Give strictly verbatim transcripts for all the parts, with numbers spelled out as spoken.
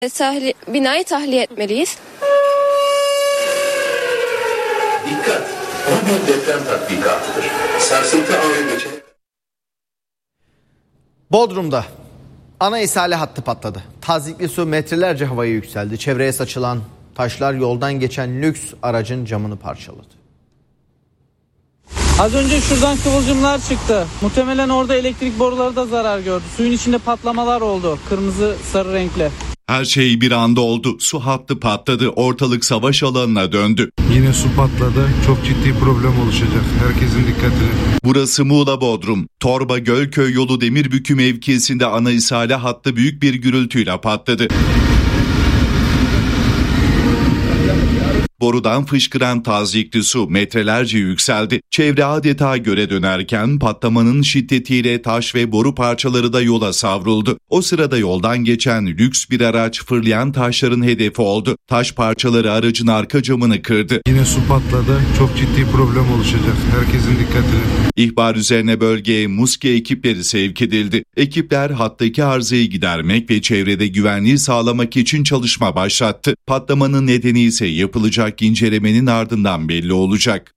Tahli, binayı tahliye etmeliyiz. Dikkat! Bu bir deprem tatbikatıdır. Sarsıntı anı geçen... Bodrum'da ana isale hattı patladı. Tazyikli su metrelerce havaya yükseldi. Çevreye saçılan taşlar yoldan geçen lüks aracın camını parçaladı. Az önce şuradan kıvılcımlar çıktı. Muhtemelen orada elektrik boruları da zarar gördü. Suyun içinde patlamalar oldu. Kırmızı sarı renkli. Her şey bir anda oldu. Su hattı patladı. Ortalık savaş alanına döndü. Yine su patladı. Çok ciddi problem oluşacak. Herkesin dikkatini. Burası Muğla Bodrum. Torba Gölköy yolu Demirbükü mevkisinde ana isale hattı büyük bir gürültüyle patladı. Borudan fışkıran tazyikli su metrelerce yükseldi. Çevre adeta göle dönerken patlamanın şiddetiyle taş ve boru parçaları da yola savruldu. O sırada yoldan geçen lüks bir araç fırlayan taşların hedefi oldu. Taş parçaları aracın arka camını kırdı. Yine su patladı. Çok ciddi problem oluşacak. Herkesin dikkatini. İhbar üzerine bölgeye Muski ekipleri sevk edildi. Ekipler hattaki arızayı gidermek ve çevrede güvenliği sağlamak için çalışma başlattı. Patlamanın nedeni ise yapılacak incelemenin ardından belli olacak.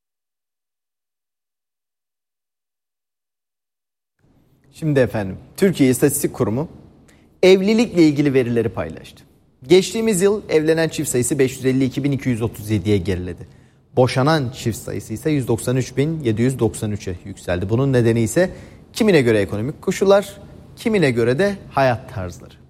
Şimdi efendim, Türkiye İstatistik Kurumu evlilikle ilgili verileri paylaştı. Geçtiğimiz yıl evlenen çift sayısı beş yüz elli iki bin iki yüz otuz yediye geriledi. Boşanan çift sayısı ise yüz doksan üç bin yedi yüz doksan üçe yükseldi. Bunun nedeni ise kimine göre ekonomik koşullar, kimine göre de hayat tarzları.